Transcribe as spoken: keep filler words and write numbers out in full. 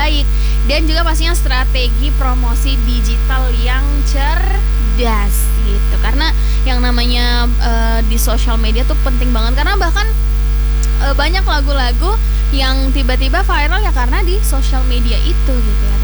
baik, dan juga pastinya strategi promosi digital yang cerdas gitu. Karena yang namanya uh, di sosial media tuh penting banget, karena bahkan uh, banyak lagu-lagu yang tiba-tiba viral ya karena di sosial media itu gitu ya.